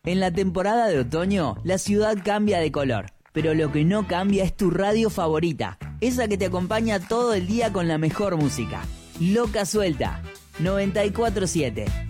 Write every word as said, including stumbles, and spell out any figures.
En la temporada de otoño, la ciudad cambia de color, pero lo que no cambia es tu radio favorita, esa que te acompaña todo el día con la mejor música. Loca Suelta, noventa y cuatro siete.